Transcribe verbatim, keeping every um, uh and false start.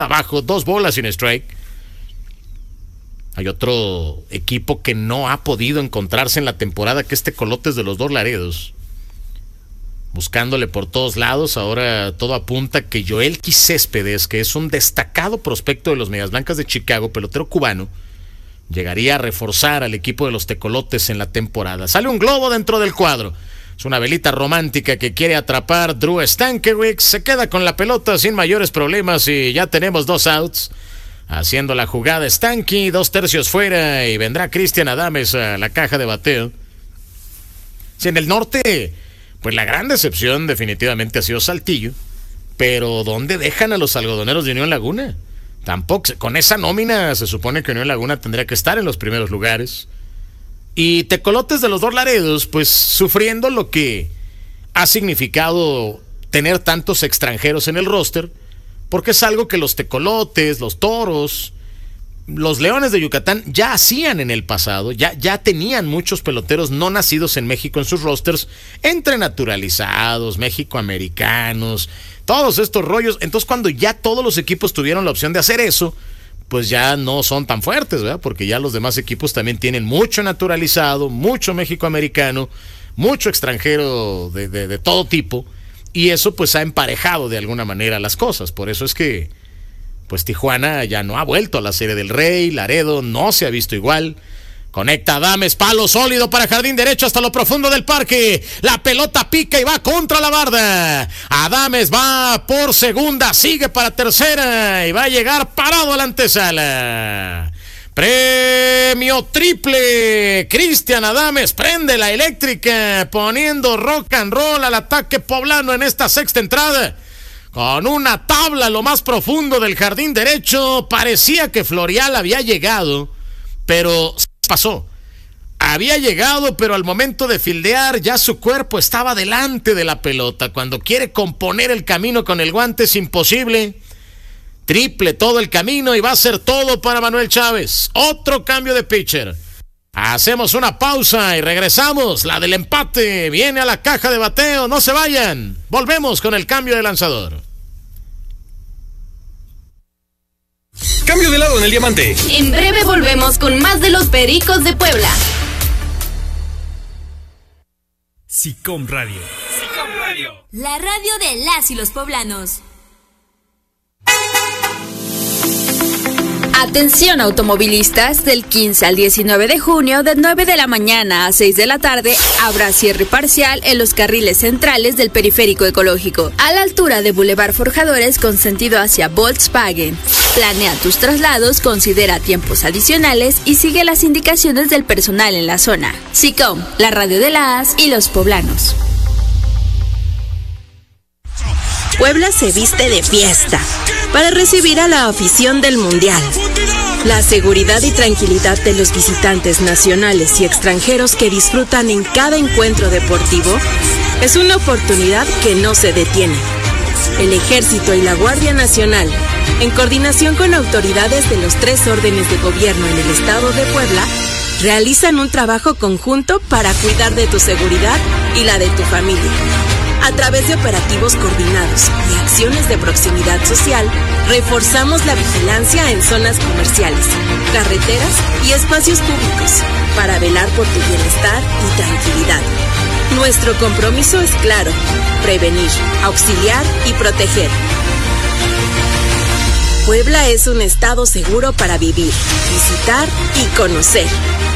abajo, dos bolas sin strike. Hay otro equipo que no ha podido encontrarse en la temporada, que es Tecolotes de los Dos Laredos. Buscándole por todos lados, ahora todo apunta que Joel Céspedes, que es un destacado prospecto de los Medias Blancas de Chicago, pelotero cubano, llegaría a reforzar al equipo de los Tecolotes en la temporada. Sale un globo dentro del cuadro. Es una velita romántica que quiere atrapar Drew Stankiewicz. Se queda con la pelota sin mayores problemas y ya tenemos dos outs. Haciendo la jugada Stanky, dos tercios fuera, y vendrá Cristian Adames a la caja de bateo. Si en el norte, pues la gran decepción definitivamente ha sido Saltillo, pero ¿dónde dejan a los algodoneros de Unión Laguna? Tampoco, con esa nómina se supone que Unión Laguna tendría que estar en los primeros lugares. Y Tecolotes de los Dos Laredos, pues sufriendo lo que ha significado tener tantos extranjeros en el roster, porque es algo que los Tecolotes, los Toros, los Leones de Yucatán ya hacían en el pasado, ya, ya tenían muchos peloteros no nacidos en México en sus rosters, entre naturalizados, mexicoamericanos, todos estos rollos. Entonces, cuando ya todos los equipos tuvieron la opción de hacer eso, pues ya no son tan fuertes, ¿verdad? Porque ya los demás equipos también tienen mucho naturalizado, mucho mexicoamericano, mucho extranjero de, de, de todo tipo. Y eso pues ha emparejado de alguna manera las cosas. Por eso es que pues Tijuana ya no ha vuelto a la Serie del Rey. Laredo no se ha visto igual. Conecta Adames, palo sólido para jardín derecho hasta lo profundo del parque. La pelota pica y va contra la barda. Adames va por segunda, sigue para tercera y va a llegar parado a la antesala. Premio triple. Cristian Adames prende la eléctrica, poniendo rock and roll al ataque poblano en esta sexta entrada. Con una tabla a lo más profundo del jardín derecho. Parecía que Florial había llegado, pero pasó. Había llegado, pero al momento de fildear ya su cuerpo estaba delante de la pelota. Cuando quiere componer el camino con el guante es imposible. Triple todo el camino y va a ser todo para Manuel Chávez. Otro cambio de pitcher. Hacemos una pausa y regresamos. La del empate viene a la caja de bateo. No se vayan. Volvemos con el cambio de lanzador. Cambio de lado en el diamante. En breve volvemos con más de los Pericos de Puebla. SICOM Radio. SICOM Radio. La radio de las y los poblanos. Atención automovilistas, del quince al diecinueve de junio, de nueve de la mañana a seis de la tarde, habrá cierre parcial en los carriles centrales del periférico ecológico, a la altura de Boulevard Forjadores con sentido hacia Volkswagen. Planea tus traslados, considera tiempos adicionales y sigue las indicaciones del personal en la zona. SICOM, la radio de las y los poblanos. Puebla se viste de fiesta para recibir a la afición del Mundial. La seguridad y tranquilidad de los visitantes nacionales y extranjeros que disfrutan en cada encuentro deportivo es una oportunidad que no se detiene. El Ejército y la Guardia Nacional, en coordinación con autoridades de los tres órdenes de gobierno en el estado de Puebla, realizan un trabajo conjunto para cuidar de tu seguridad y la de tu familia. A través de operativos coordinados y acciones de proximidad social, reforzamos la vigilancia en zonas comerciales, carreteras y espacios públicos para velar por tu bienestar y tranquilidad. Nuestro compromiso es claro: prevenir, auxiliar y proteger. Puebla es un estado seguro para vivir, visitar y conocer.